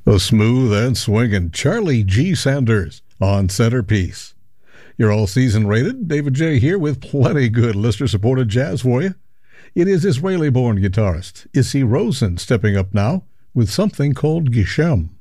A smooth and swinging Charlie G. Sanders on centerpiece. Your all-season rated David J. here with plenty good listener-supported jazz for you. It is Israeli-born guitarist Issi Rosen stepping up now with something called Geshem.